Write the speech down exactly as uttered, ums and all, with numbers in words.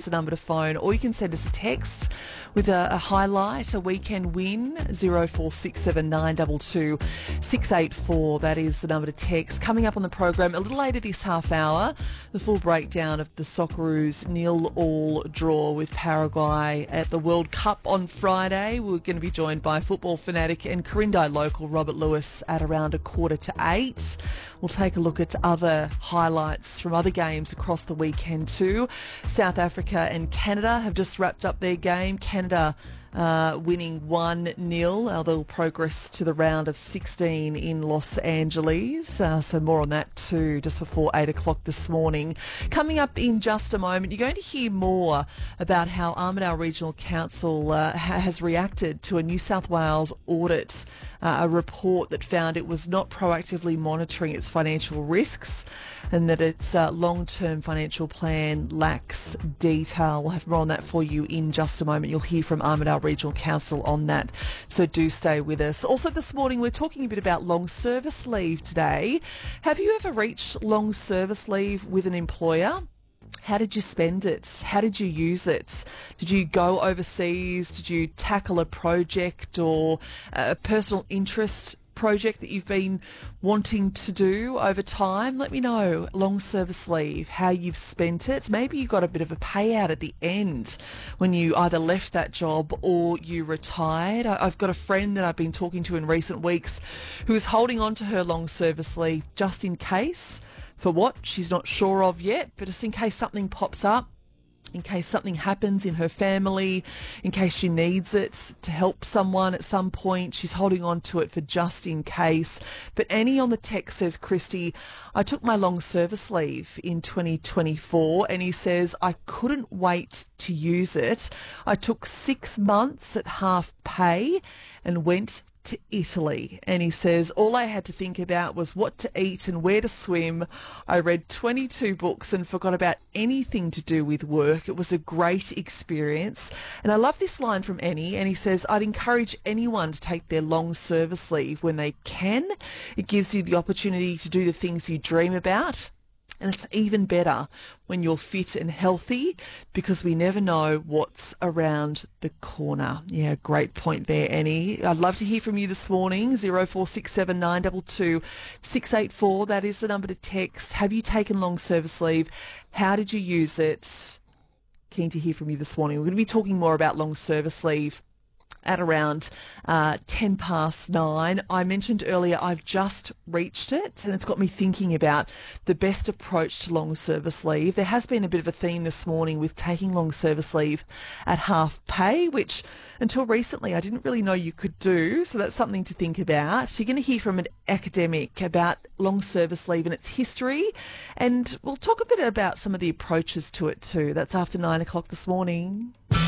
is the number to phone, or you can send us a text with a, a highlight, a weekend win, zero four six seven nine two two six eight four. That is the number to text. Coming up on the program a little later this half hour, the full breakdown of the Socceroos nil-all draw with Paraguay at the World Cup on Friday. We're going to be joined by football fanatic and Corindai local Robert Lewis at around a quarter to eight. We'll take a look at other highlights from other games across the weekend too. South Africa and Canada have just wrapped up their game. Canada uh, winning one nil. Uh, they'll progress to the round of sixteen in Los Angeles. Uh, so more on that too just before eight o'clock this morning. Coming up in just a moment, you're going to hear more about how Armidale Regional Council uh, ha- has reacted to a New South Wales audit, uh, a report that found it was not proactively monitoring its financial risks and that its uh, long-term financial plan lacks detail. We'll have more on that for you in just a moment. You'll hear from Armidale Regional Council on that, so do stay with us. Also this morning we're talking a bit about long service leave today. Have you ever reached long service leave with an employer? How did you spend it? How did you use it? Did you go overseas? Did you tackle a project or a personal interest project that you've been wanting to do over time? Let me know. Long service leave, how you've spent it. Maybe you got a bit of a payout at the end when you either left that job or you retired. I've got a friend that I've been talking to in recent weeks who is holding on to her long service leave just in case. For what? She's not sure of yet, but just in case something pops up, in case something happens in her family, in case she needs it to help someone at some point. She's holding on to it for just in case. But Annie on the text says, Christy, I took my long service leave in twenty twenty-four, and he says, I couldn't wait to use it. I took six months at half pay and went to Italy. And he says, all I had to think about was what to eat and where to swim. I read twenty-two books and forgot about anything to do with work. It was a great experience. And I love this line from Annie. And he says, I'd encourage anyone to take their long service leave when they can. It gives you the opportunity to do the things you dream about. And it's even better when you're fit and healthy, because we never know what's around the corner. Yeah, great point there, Annie. I'd love to hear from you this morning. zero four six seven nine two two six eight four. That is the number to text. Have you taken long service leave? How did you use it? Keen to hear from you this morning. We're going to be talking more about long service leave at around uh, ten past nine. I mentioned earlier I've just reached it, and it's got me thinking about the best approach to long service leave. There has been a bit of a theme this morning with taking long service leave at half pay, which until recently I didn't really know you could do, so that's something to think about. You're going to hear from an academic about long service leave and its history, and we'll talk a bit about some of the approaches to it too. That's after nine o'clock this morning.